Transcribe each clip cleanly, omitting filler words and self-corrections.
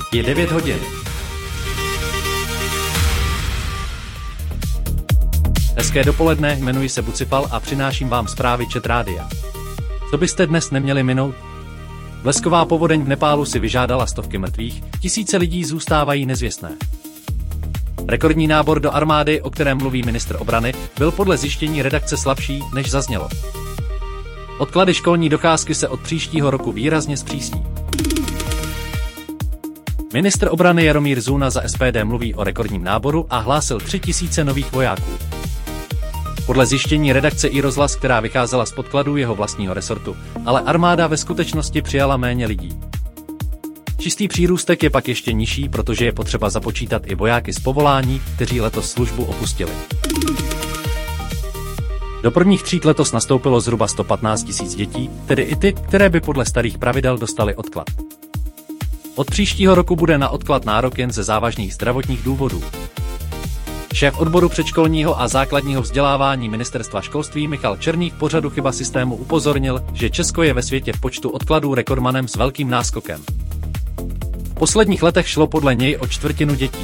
Je 9 hodin. Hezké dopoledne, jmenuji se Bucifal a přináším vám zprávy Čet Rádia. Co byste dnes neměli minout? Blesková povodeň v Nepálu si vyžádala stovky mrtvých, tisíce lidí zůstávají nezvěstné. Rekordní nábor do armády, o kterém mluví ministr obrany, byl podle zjištění redakce slabší, než zaznělo. Odklady školní docházky se od příštího roku výrazně zpřísní. Ministr obrany Jaromír Zuna za SPD mluví o rekordním náboru a hlásil 3000 nových vojáků. Podle zjištění redakce iRozhlas, která vycházela z podkladů jeho vlastního resortu, ale armáda ve skutečnosti přijala méně lidí. Čistý přírůstek je pak ještě nižší, protože je potřeba započítat i vojáky z povolání, kteří letos službu opustili. Do prvních tříd letos nastoupilo zhruba 115 000 dětí, tedy i ty, které by podle starých pravidel dostaly odklad. Od příštího roku bude na odklad nárok jen ze závažných zdravotních důvodů. Šéf odboru předškolního a základního vzdělávání Ministerstva školství Michal Černý v pořadu Chyba systému upozornil, že Česko je ve světě v počtu odkladů rekordmanem s velkým náskokem. V posledních letech šlo podle něj o čtvrtinu dětí.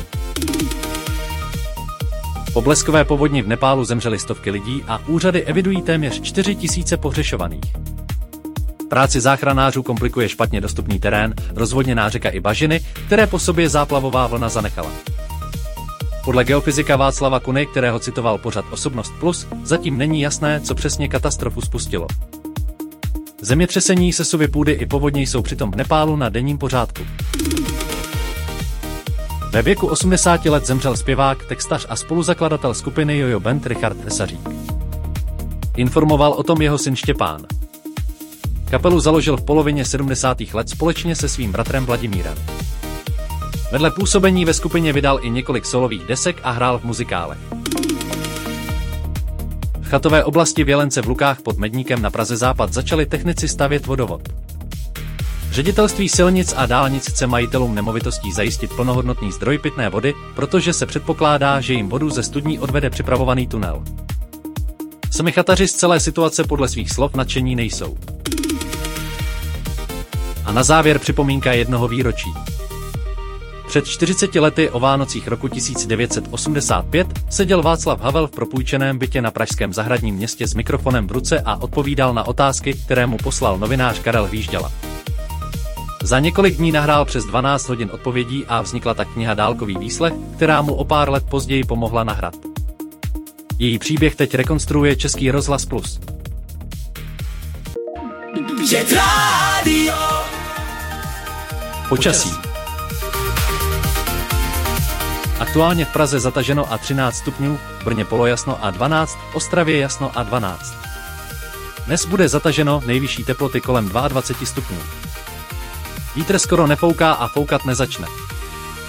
Po bleskové povodni v Nepálu zemřely stovky lidí a úřady evidují téměř 4 000 pohřešovaných. Práci záchranářů komplikuje špatně dostupný terén, rozvodněná řeka i bažiny, které po sobě záplavová vlna zanechala. Podle geofyzika Václava Kuny, kterého citoval pořad Osobnost Plus, zatím není jasné, co přesně katastrofu spustilo. Zemětřesení, sesuvy půdy i povodně jsou přitom v Nepálu na denním pořádku. Ve věku 80 let zemřel zpěvák, textař a spoluzakladatel skupiny Jojo Band Richard Hesařík. Informoval o tom jeho syn Štěpán. Kapelu založil v polovině 70. let společně se svým bratrem Vladimírem. Vedle působení ve skupině vydal i několik solových desek a hrál v muzikálech. V chatové oblasti v Jelence v Lukách pod Medníkem na Praze Západ začali technici stavět vodovod. Ředitelství silnic a dálnic chce majitelům nemovitostí zajistit plnohodnotný zdroj pitné vody, protože se předpokládá, že jim vodu ze studní odvede připravovaný tunel. Sami chataři z celé situace podle svých slov nadšení nejsou. A na závěr připomínka jednoho výročí. Před 40 lety o Vánocích roku 1985 seděl Václav Havel v propůjčeném bytě na pražském Zahradním městě s mikrofonem v ruce a odpovídal na otázky, které mu poslal novinář Karel Hvížděla. Za několik dní nahrál přes 12 hodin odpovědí a vznikla tak kniha Dálkový výslech, která mu o pár let později pomohla nahrát. Její příběh teď rekonstruuje Český rozhlas Plus. Počasí. Aktuálně v Praze zataženo a 13 stupňů, v Brně polojasno a 12, v Ostravě jasno a 12. Dnes bude zataženo, nejvyšší teploty kolem 22 stupňů. Vítr skoro nefouká a foukat nezačne.